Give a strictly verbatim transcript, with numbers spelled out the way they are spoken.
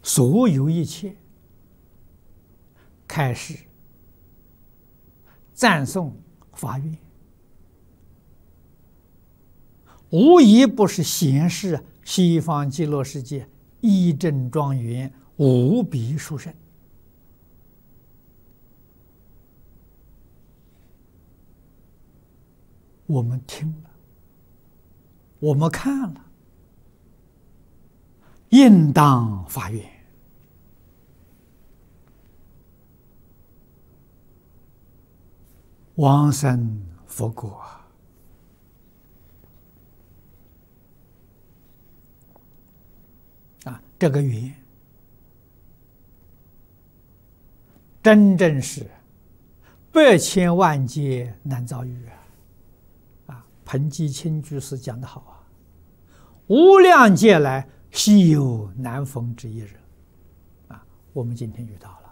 所有一切开始赞颂发愿，无一不是显示西方极乐世界义正庄严、无比殊胜。我们听了，我们看了，应当发愿。往生佛国啊，这个愿真正是百千万劫难遭遇啊！啊，彭基清居士讲得好啊，无量劫来稀有难逢之一人啊，我们今天遇到了。